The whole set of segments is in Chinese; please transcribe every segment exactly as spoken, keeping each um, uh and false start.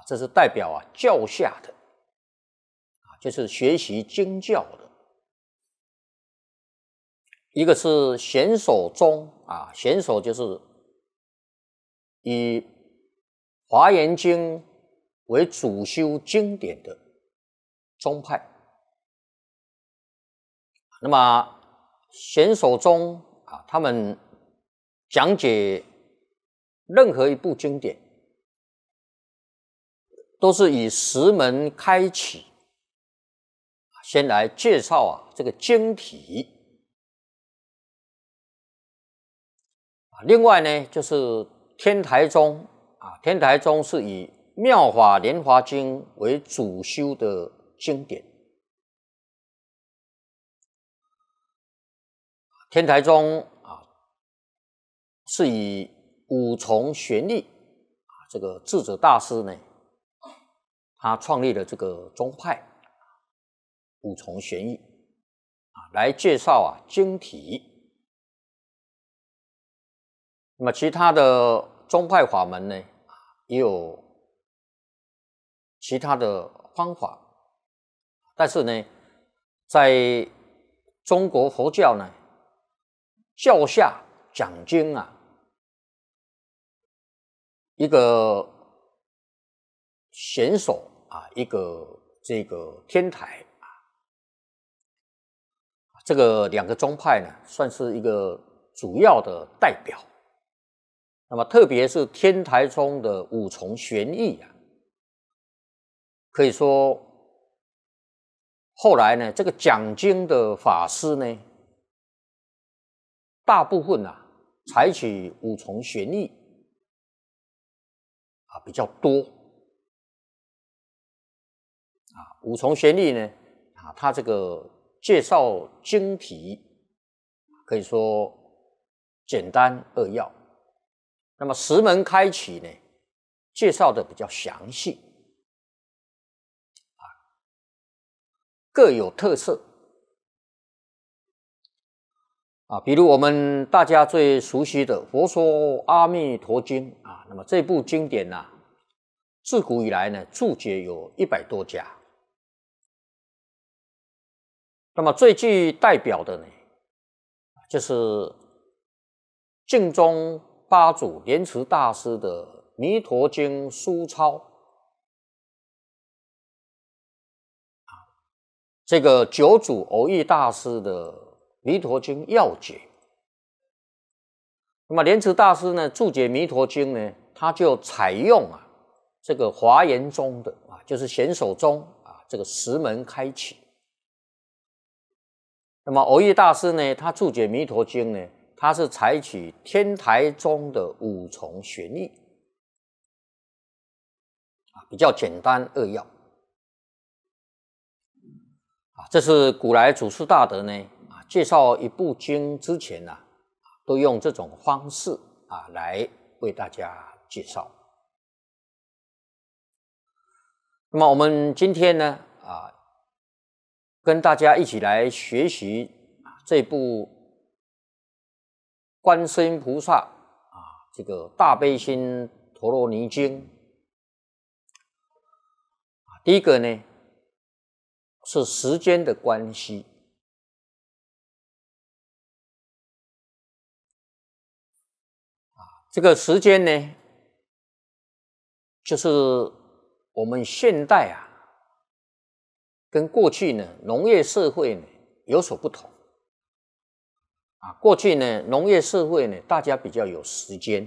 这是代表啊教下的啊，就是学习经教的。一个是显首宗啊，显首就是以《华严经》为主修经典的宗派。那么显首宗啊，他们讲解任何一部经典，都是以十门开启，先来介绍啊这个经体。另外呢，就是天台宗啊，天台宗是以《妙法莲华经》为主修的经典。天台宗啊，是以五重玄义啊，这个智者大师呢，他创立了这个宗派五重玄义啊，来介绍啊经体。那么其他的宗派法门呢，也有其他的方法，但是呢，在中国佛教呢，教下讲经啊，一个显首啊，一个这个天台啊，这个两个宗派呢，算是一个主要的代表。那么特别是天台宗的五重玄义啊，可以说后来呢，这个讲经的法师呢，大部分啊采取五重玄义啊比较多啊。五重玄义呢啊，它这个介绍经题可以说简单扼要。那么十门开启呢，介绍的比较详细啊，各有特色啊。比如我们大家最熟悉的《佛说阿弥陀经》啊，那么这部经典呢、啊，自古以来呢，注解有一百多家。那么最具代表的呢，就是净宗八祖莲池大师的《弥陀经》疏钞啊，这个九祖蕅益大师的《弥陀经要解》。那么莲池大师呢，注解《弥陀经》呢，他就采用啊这个华严宗的啊，就是显首宗啊，这个十门开启。那么蕅益大师呢，他注解《弥陀经》呢，他是采取天台宗的五重玄义啊，比较简单扼要啊。这是古来祖师大德呢啊，介绍一部经之前呢、啊，都用这种方式啊来为大家介绍。那么我们今天呢啊，跟大家一起来学习啊这部观世音菩萨啊，这个大悲心陀罗尼经啊，第一个呢是时间的关系啊，这个时间呢，就是我们现代啊，跟过去呢农业社会呢有所不同。啊，过去呢，农业社会呢，大家比较有时间，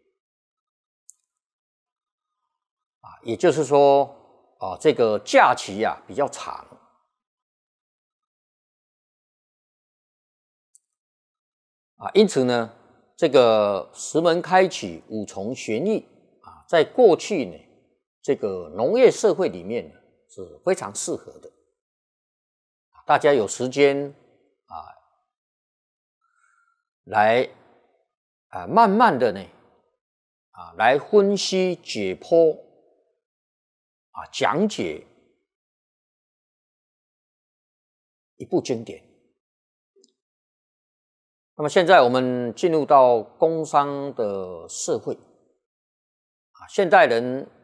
啊，也就是说，啊，这个假期啊比较长，啊，因此呢，这个十门开启，五重玄义啊，在过去呢，这个农业社会里面呢是非常适合的，大家有时间啊。来啊，慢慢的呢，啊，来分析解剖，啊，讲解一部经典。那么现在我们进入到工商的社会，啊，现代人